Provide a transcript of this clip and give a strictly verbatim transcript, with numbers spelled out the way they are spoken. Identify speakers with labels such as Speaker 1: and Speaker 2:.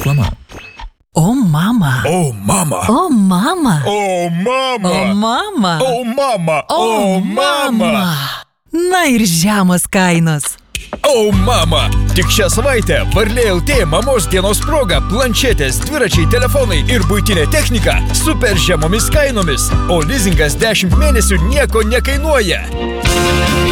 Speaker 1: reklama.
Speaker 2: O mama.
Speaker 1: O mama.
Speaker 2: O mama.
Speaker 1: O mama.
Speaker 2: O mama.
Speaker 1: O mama.
Speaker 2: O mama. Na ir žemos kainos.
Speaker 1: O mama. Tik šią savaitę Varlė L T mamos dienos proga planšetės, dviračiai, telefonai ir buitinė technika super žemomis kainomis, o lizingas dešimt mėnesių nieko nekainuoja.